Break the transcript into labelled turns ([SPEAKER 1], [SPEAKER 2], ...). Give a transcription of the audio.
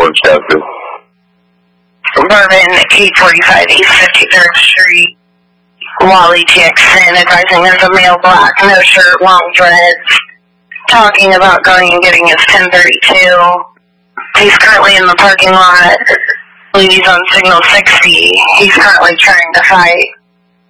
[SPEAKER 1] Orange County.
[SPEAKER 2] Bourbon, 845 East 53rd Street. Wally Jackson advising there's a male black, no shirt, long dreads, talking about going and getting his 1032. He's currently in the parking lot. He's on signal 60. He's currently trying to fight.